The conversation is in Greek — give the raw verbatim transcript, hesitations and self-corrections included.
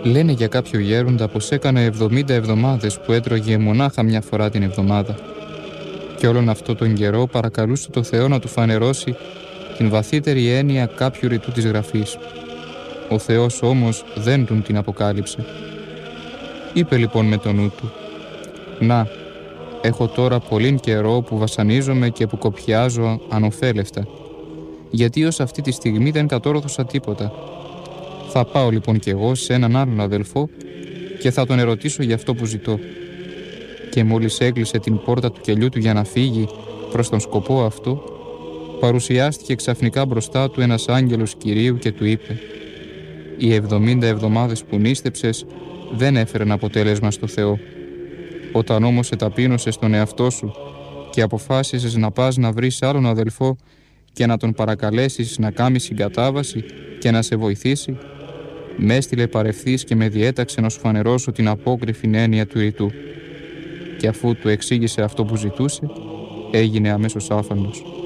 Λένε για κάποιο γέροντα πως έκανε εβδομήντα εβδομάδες που έτρωγε μονάχα μια φορά την εβδομάδα. Και όλον αυτό τον καιρό παρακαλούσε το Θεό να του φανερώσει την βαθύτερη έννοια κάποιου ρητού της Γραφής. Ο Θεός όμως δεν τον την αποκάλυψε. Είπε λοιπόν με το νου του: «Να, έχω τώρα πολλήν καιρό που βασανίζομαι και που κοπιάζω ανοφέλευτα, γιατί ως αυτή τη στιγμή δεν κατόρθωσα τίποτα. Θα πάω λοιπόν κι εγώ σε έναν άλλον αδελφό και θα τον ερωτήσω για αυτό που ζητώ». Και μόλις έκλεισε την πόρτα του κελιού του για να φύγει προς τον σκοπό αυτό, παρουσιάστηκε ξαφνικά μπροστά του ένας άγγελος Κυρίου και του είπε: «Οι εβδομήντα εβδομάδες που νήστεψες δεν έφεραν αποτέλεσμα στο Θεό. Όταν όμως εταπείνωσες τον εαυτό σου και αποφάσισες να πας να βρεις άλλον αδελφό και να τον παρακαλέσεις να κάνει συγκατάβαση και να σε βοηθήσει, με έστειλε παρευθείς και με διέταξε να σου φανερώσω την απόκριφη έννοια του ρητού». Και αφού του εξήγησε αυτό που ζητούσε, έγινε αμέσως άφαντος.